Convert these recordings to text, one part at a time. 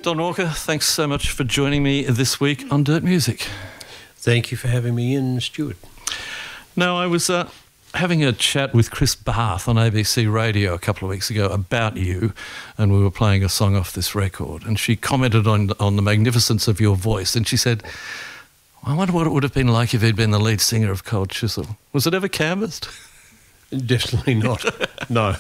Don Walker, thanks so much for joining me this week on Dirt Music. Thank you for having me in, Stuart. Now, I was having a chat with Chris Barth on ABC Radio a couple of weeks ago about you, and we were playing a song off this record, and she commented on the magnificence of your voice, and she said, I wonder what it would have been like if he'd been the lead singer of Cold Chisel. Was it ever canvassed? Definitely not. No.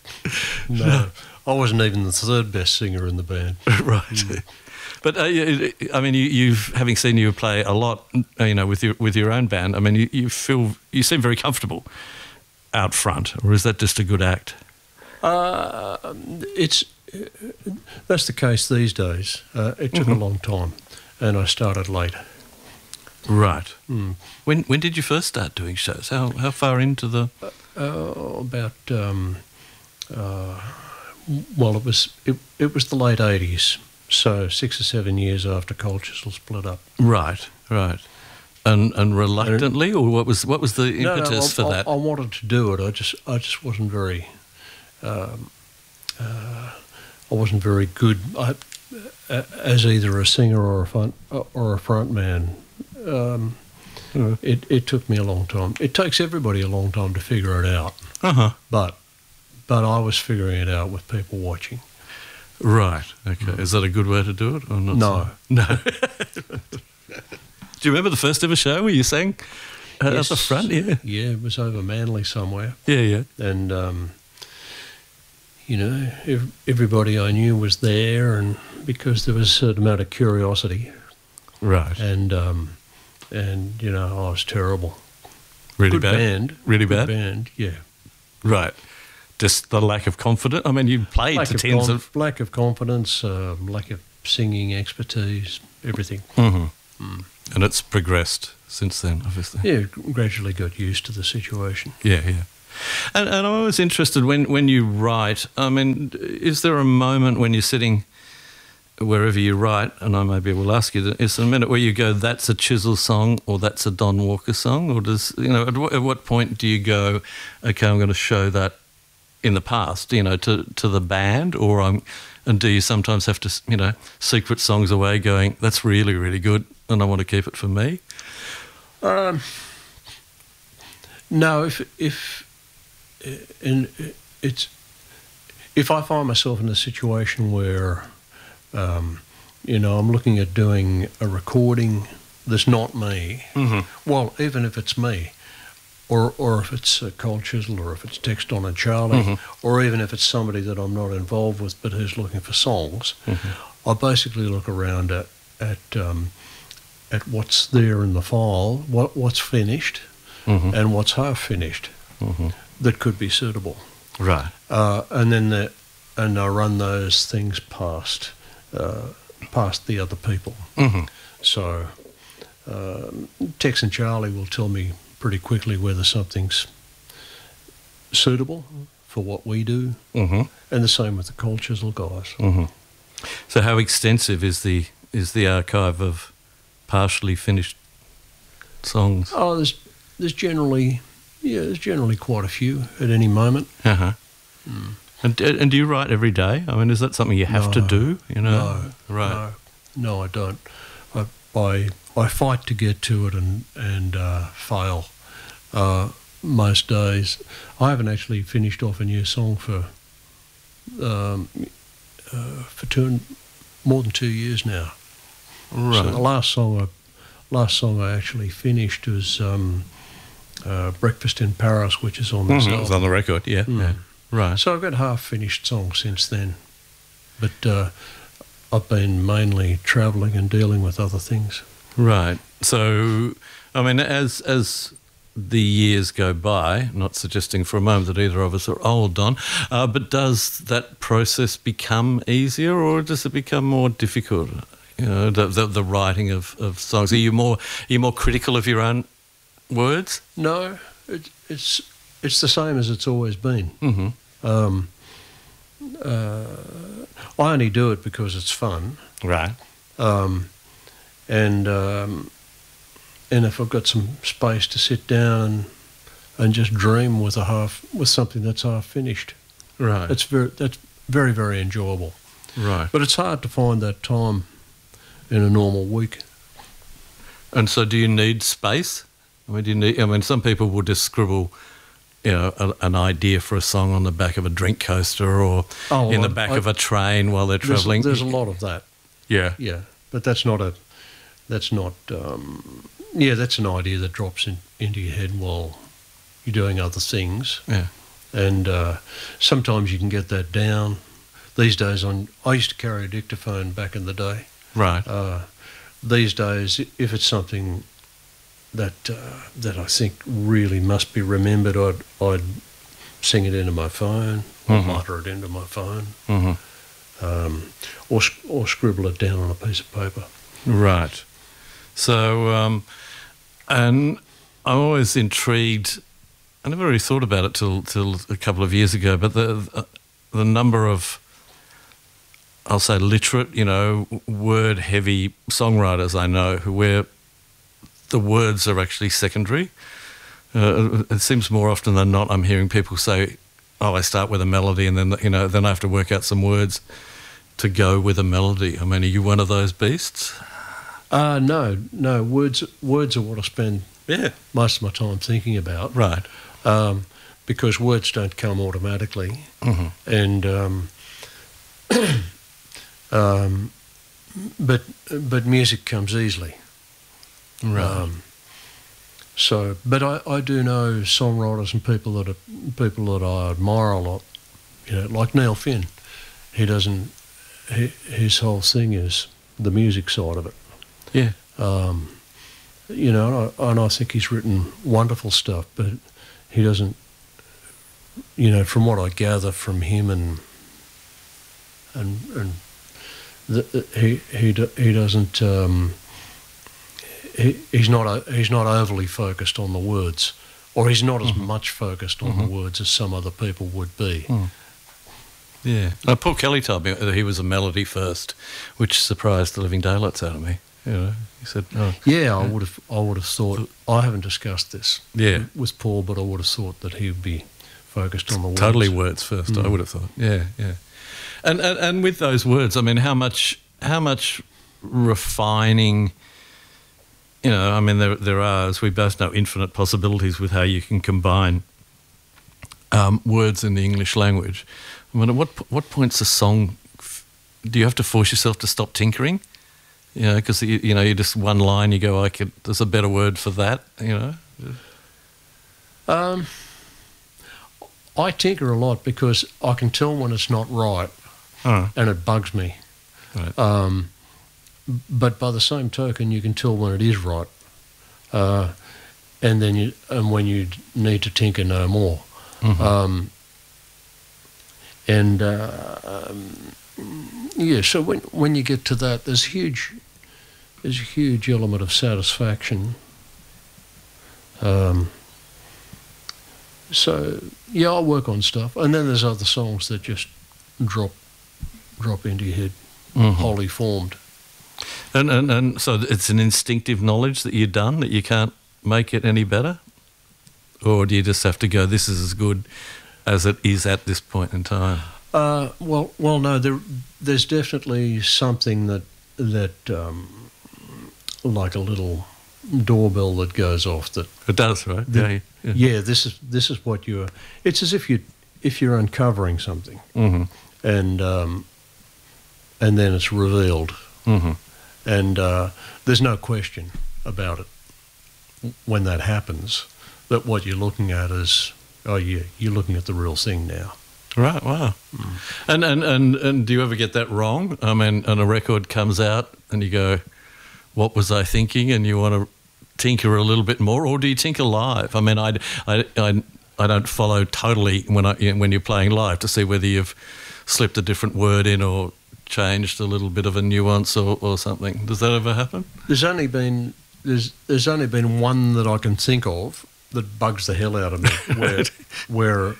I wasn't even the third best singer in the band. Right. But I mean, you've having seen you play a lot, with your own band. I mean, you seem very comfortable out front, or is that just a good act? That's the case these days. It took a long time, and I started late. Right. Mm. When did you first start doing shows? How far into the? Well, it was the late 80s, so 6 or 7 years after Cold Chisel split up. Right. And reluctantly, or what was the impetus for that? I wanted to do it. I just wasn't very. I wasn't very good as either a singer or a front man. It took me a long time. It takes everybody a long time to figure it out. But I was figuring it out with people watching. Right. Okay. Is that a good way to do it or not? No. No. Do you remember the first ever show where you sang at the front? Yeah. Yeah, it was over Manly somewhere. Yeah. And, everybody I knew was there, and because there was a certain amount of curiosity. Right. And I was terrible. Really good bad? Band. Really good bad? Band, yeah. Right. Just the lack of confidence? I mean, you played to tens of... Lack of confidence, lack of singing expertise, everything. Mm-hmm. Mm. And it's progressed since then, obviously. Yeah, gradually got used to the situation. Yeah. And I was interested, when you write, I mean, is there a moment when you're sitting wherever you write, and I maybe will ask you, is there a minute where you go, that's a Chisel song or that's a Don Walker song? Or at what point do you go, okay, I'm going to show that in the past, to the band, and do you sometimes have to, secret songs away going, that's really, really good and I want to keep it for me? No, if I find myself in a situation where, I'm looking at doing a recording that's not me, well, even if it's me, or if it's Cold Chisel, or if it's Tex, Don and Charlie, or even if it's somebody that I'm not involved with but who's looking for songs, I basically look around at what's there in the file, what's finished, and what's half finished that could be suitable. Right. And I run those things past the other people. So Tex and Charlie will tell me pretty quickly whether something's suitable for what we do, and the same with the Cold Chisel guys. So how extensive is the archive of partially finished songs? Oh, there's generally quite a few at any moment. And do you write every day? I mean, is that something you have to do? No, right? No, I don't. I fight to get to it and fail most days. I haven't actually finished off a new song for more than 2 years now. Right. So the last song I actually finished was "Breakfast in Paris," which is on this album. It's on the record, yeah. Right. So I've got half-finished songs since then, but I've been mainly travelling and dealing with other things. Right. So, I mean, as the years go by, not suggesting for a moment that either of us are old, Don, but does that process become easier, or does it become more difficult? The writing of songs. Are you more critical of your own words? No, it's the same as it's always been. I only do it because it's fun. Right. And if I've got some space to sit down and just dream with something that's half finished, right? That's very, very enjoyable. Right. But it's hard to find that time in a normal week. And so do you need space? I mean, some people will just scribble, an idea for a song on the back of a drink coaster or in the back of a train while they're travelling. There's a lot of that. Yeah. Yeah. But that's an idea that drops into your head while you're doing other things. Yeah. And sometimes you can get that down. These days, I used to carry a dictaphone back in the day. Right. These days, if it's something that I think really must be remembered, I'd sing it into my phone, or mutter it into my phone, or scribble it down on a piece of paper. Right. So, and I'm always intrigued. I never really thought about it till a couple of years ago, but the number of, I'll say, literate, word-heavy songwriters I know where the words are actually secondary. It seems more often than not I'm hearing people say, I start with a melody and then, then I have to work out some words to go with a melody. I mean, are you one of those beasts? No. Words are what I spend most of my time thinking about. Right. Because words don't come automatically. And but music comes easily. Right. But I do know songwriters and people that I admire a lot. Like Neil Finn. His whole thing is the music side of it. Yeah. And I think he's written wonderful stuff, but he doesn't. From what I gather from him he doesn't. He's not overly focused on the words, or he's not as much focused on the words as some other people would be. Yeah. Paul Kelly told me that he was a melody first, which surprised the living daylights out of me. He said, I would have thought. I haven't discussed this with Paul, but I would have thought that he would be focused on the words. Totally words first. I would have thought. Yeah. And with those words, I mean, how much refining. There are, as we both know, infinite possibilities with how you can combine words in the English language. I mean, at what point's a song? Do you have to force yourself to stop tinkering? Because you just one line, you go, there's a better word for that. I tinker a lot because I can tell when it's not right, and it bugs me. Right. But by the same token, you can tell when it is right, and when you need to tinker no more. So when you get to that, there's a huge element of satisfaction. I work on stuff, and then there's other songs that just drop into your head, wholly formed. And so it's an instinctive knowledge that you've done, that you can't make it any better? Or do you just have to go, this is as good as it is at this point in time? Well, no, there's definitely something that like a little doorbell that goes off that... It does, right? Yeah, this is what you're... It's as if you're uncovering something, and then it's revealed. And there's no question about it when that happens, that what you're looking at is, you're looking at the real thing now. Right, wow. And do you ever get that wrong? I mean, and a record comes out and you go, what was I thinking? And you want to tinker a little bit more, or do you tinker live? I mean, I don't follow totally when you're playing live to see whether you've slipped a different word in or changed a little bit of a nuance or something. Does that ever happen? There's only been one that I can think of that bugs the hell out of me, where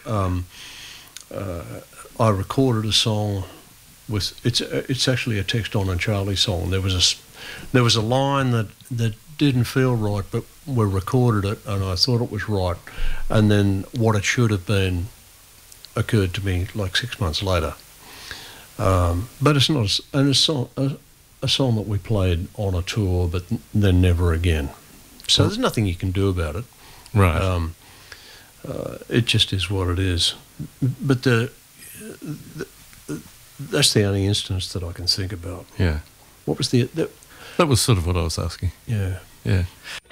I recorded a song with it's actually a Text On and Charlie song. There was a line that didn't feel right, but we recorded it and I thought it was right, and then what it should have been occurred to me like 6 months later. But it's not a song that we played on a tour, but then never again. So there's nothing you can do about it. Right. It just is what it is. But that's the only instance that I can think about. Yeah. What was That was sort of what I was asking. yeah. Yeah.